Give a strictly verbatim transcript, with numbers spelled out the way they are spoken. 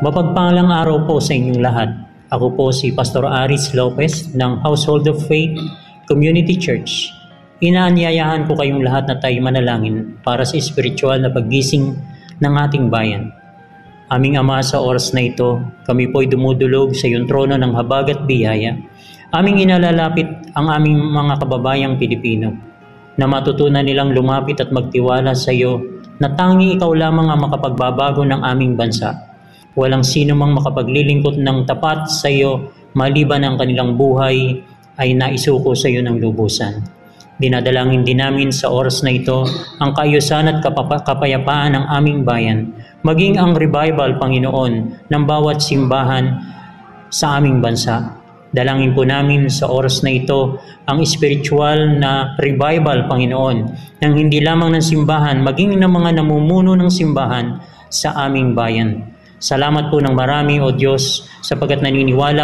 Mapagpalang araw po sa inyong lahat. Ako po si Pastor Aris Lopez ng Household of Faith Community Church. Inaanyayahan ko kayong lahat na tayo manalangin para sa espiritual na paggising ng ating bayan. Aming Ama, sa oras na ito, kami po'y dumudulog sa iyong trono ng habag at biyaya. Aming inalalapit ang aming mga kababayang Pilipino na matutunan nilang lumapit at magtiwala sa iyo na tanging ikaw lamang ang makapagbabago ng aming bansa. Walang sino mang makapaglilingkod ng tapat sa iyo maliban ang kanilang buhay ay naisuko sa iyo ng lubusan. Dinadalangin din namin sa oras na ito ang kaayusan at kapapa- kapayapaan ng aming bayan, maging ang revival, Panginoon, ng bawat simbahan sa aming bansa. Dalangin po namin sa oras na ito ang spiritual na revival, Panginoon, ng hindi lamang ng simbahan, maging ng mga namumuno ng simbahan sa aming bayan. Salamat po ng marami, O Diyos, sapagkat naniniwala